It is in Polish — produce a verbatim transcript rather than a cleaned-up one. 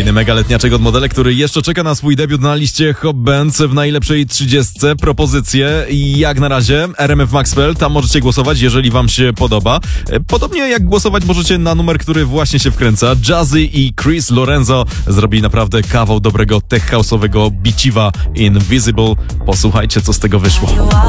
Kolejny megaletniaczek od Modele, który jeszcze czeka na swój debiut na liście Hot Bands w najlepszej trzydziestce. Propozycje i jak na razie R M F Maxwell, tam możecie głosować, jeżeli wam się podoba. Podobnie jak głosować możecie na numer, który właśnie się wkręca. Jazzy i Chris Lorenzo zrobili naprawdę kawał dobrego tech house'owego biciwa Invisible. Posłuchajcie, co z tego wyszło.